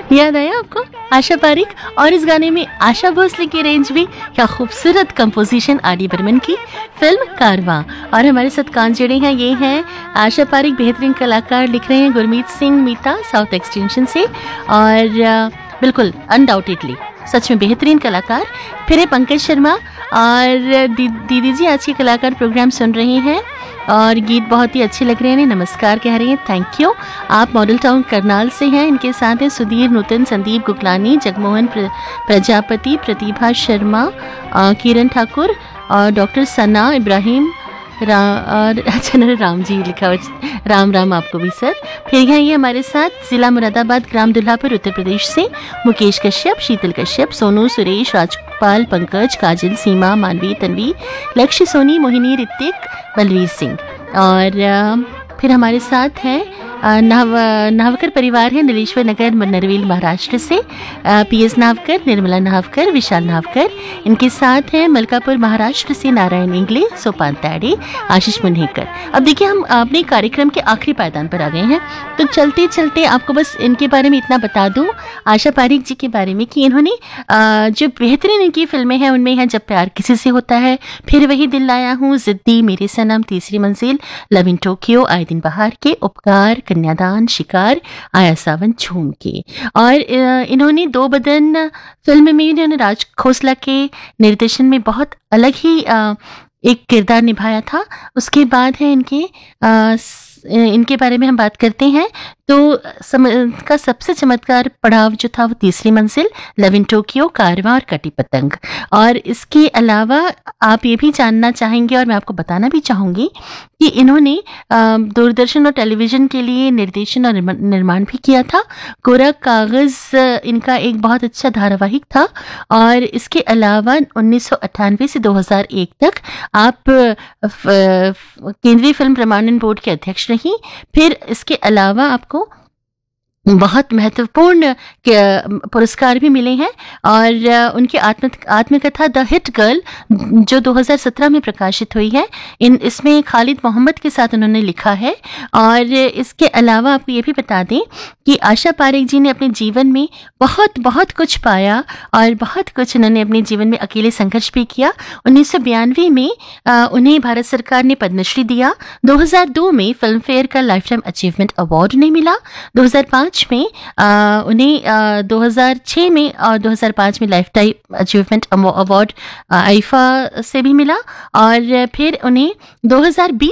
याद आया आपको आशा पारिक? और इस गाने में आशा भोसले की रेंज भी, क्या खूबसूरत कंपोजिशन आर डी बर्मन की, फिल्म कारवां। और हमारे साथ कौन जुड़े हैं, ये हैं आशा पारिक, बेहतरीन कलाकार, लिख रहे हैं गुरमीत सिंह मीता साउथ एक्सटेंशन से। और बिल्कुल अनडाउटेडली सच में बेहतरीन कलाकार। फिर है पंकज शर्मा और दीदी जी आज के कलाकार प्रोग्राम सुन रहे हैं और गीत बहुत ही अच्छे लग रहे हैं, नमस्कार कह रहे हैं, थैंक यू। आप मॉडल टाउन करनाल से हैं। इनके साथ हैं सुधीर नूतन, संदीप गुगलानी, जगमोहन प्रजापति, प्रतिभा शर्मा, किरण ठाकुर और डॉक्टर सना इब्राहिम और अच्छा राम जी लिखा हुआ, राम राम आपको भी सर। फिर हैं ये हमारे साथ जिला मुरादाबाद, ग्राम दुल्हापुर, उत्तर प्रदेश से मुकेश कश्यप, शीतल कश्यप, सोनू, सुरेश, राजपाल, पंकज, काजल, सीमा, मानवी, तन्वी, लक्ष्य, सोनी, मोहिनी, ऋतिक, बलवीर सिंह। और फिर हमारे साथ हैं नावकर परिवार है, नीलेश्वर नगर, नरवेल महाराष्ट्र से, पीएस नावकर, निर्मला नावकर, विशाल नावकर। इनके साथ हैं मलकापुर महाराष्ट्र से नारायण इंगले, सोपान ताड़े, आशीष मुन्हेकर। अब देखिए हम अपने कार्यक्रम के आखिरी पायदान पर आ गए हैं, तो चलते चलते आपको बस इनके बारे में इतना बता दूं, आशा पारिक जी के बारे में, कि इन्होंने जो बेहतरीन इनकी फिल्में हैं उनमें है जब प्यार किसी से होता है, फिर वही दिल लाया हूँ, जिद्दी, मेरे सनम, तीसरी मंजिल, लव इन टोक्यो, आए दिन बहार के, उपकार, कन्यादान, शिकार, आया सावन, झूम के। और इन्होंने दो बदन फिल्म में इन्होंने राज खोसला के निर्देशन में बहुत अलग ही एक किरदार निभाया था। उसके बाद है इनके बारे में हम बात करते हैं तो का सबसे चमत्कार पड़ाव जो था वो तीसरी मंजिल, लव इन टोक्यो, कारवां और कटी पतंग। और इसके अलावा आप ये भी जानना चाहेंगे और मैं आपको बताना भी चाहूँगी कि इन्होंने दूरदर्शन और टेलीविज़न के लिए निर्देशन और निर्माण भी किया था। कोरा कागज़ इनका एक बहुत अच्छा धारावाहिक था। और इसके अलावा 1998 से 2001 तक आप केंद्रीय फिल्म प्रमाणन बोर्ड के अध्यक्ष रही। फिर इसके अलावा आपको बहुत महत्वपूर्ण पुरस्कार भी मिले हैं। और उनकी आत्मकथा द हिट गर्ल जो 2017 में प्रकाशित हुई है, इसमें खालिद मोहम्मद के साथ उन्होंने लिखा है। और इसके अलावा आपको ये भी बता दें कि आशा पारिक जी ने अपने जीवन में बहुत बहुत कुछ पाया और बहुत कुछ उन्होंने अपने जीवन में अकेले संघर्ष भी किया। 1992 में उन्हें भारत सरकार ने पद्मश्री दिया। 2002 में फिल्म फेयर का लाइफ टाइम अचीवमेंट अवार्ड उन्हें मिला। 2005 में उन्हें 2006 में और 2005 में life time achievement award IIFA से भी मिला। और फिर उन्हें 2020